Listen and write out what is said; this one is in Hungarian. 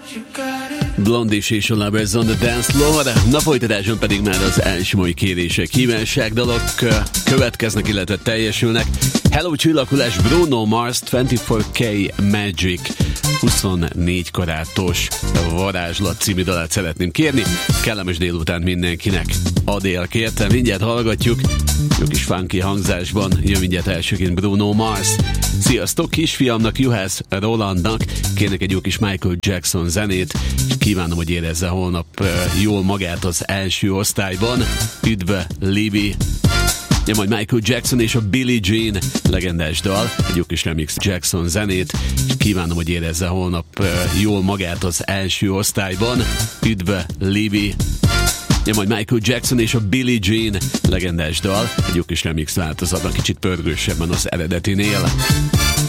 Blondish és a Lovers on the Dance Floor. Na, folytatásban pedig már az első mai kérések, kívánságdalok következnek, illetve teljesülnek. Hello Csillakulás, Bruno Mars, 24K Magic, 24 karátos varázslat című dalát szeretném kérni. Kellemes délután mindenkinek. Adél kérte, mindjárt hallgatjuk. Jó kis funky hangzásban jön mindjárt elsőként Bruno Mars. Sziasztok, kisfiamnak, Juhász Rolandnak kérnek egy jó kis Michael Jackson zenét, és kívánom, hogy érezze holnap jól magát az első osztályban. Üdve, Libby! Ja, majd Michael Jackson és a Billie Jean legendás dal, egy jó kis remix Jackson zenét, és kívánom, hogy érezze holnap jól magát az első osztályban. Üdve, Libby! Ja, majd Michael Jackson és a Billie Jean legendás dal, egy jó kis remix változatban, kicsit pörgősebben az eredetinél.